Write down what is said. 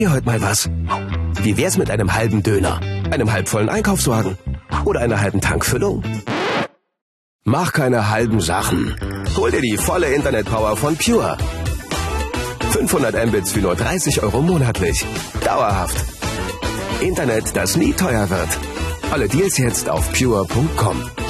Hier heute mal was. Wie wär's mit einem halben Döner, einem halbvollen Einkaufswagen oder einer halben Tankfüllung? Mach keine halben Sachen. Hol dir die volle Internetpower von Pure. 500 Mbits für nur 30 € monatlich. Dauerhaft. Internet, das nie teuer wird. Alle Deals jetzt auf pure.com.